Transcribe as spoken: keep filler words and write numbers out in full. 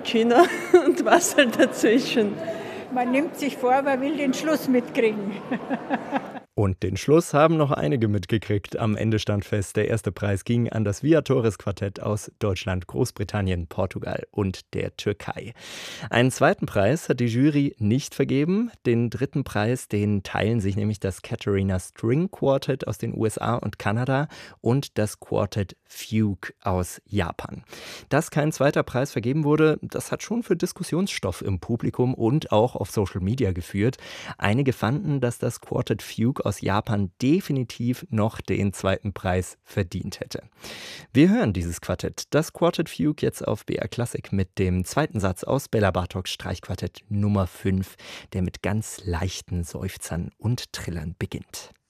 Cappuccino und Wasser dazwischen. Man nimmt sich vor, man will den Schluss mitkriegen. Und den Schluss haben noch einige mitgekriegt. Am Ende stand fest, der erste Preis ging an das Viatores-Quartett aus Deutschland, Großbritannien, Portugal und der Türkei. Einen zweiten Preis hat die Jury nicht vergeben. Den dritten Preis, den teilen sich nämlich das Katarina String Quartet aus den U S A und Kanada und das Quartet Fugue aus Japan. Dass kein zweiter Preis vergeben wurde, das hat schon für Diskussionsstoff im Publikum und auch auf Social Media geführt. Einige fanden, dass das Quartet Fugue aus Japan definitiv noch den zweiten Preis verdient hätte. Wir hören dieses Quartett, das Quartet Fugue, jetzt auf B R Classic mit dem zweiten Satz aus Bela Bartoks Streichquartett Nummer fünf, der mit ganz leichten Seufzern und Trillern beginnt.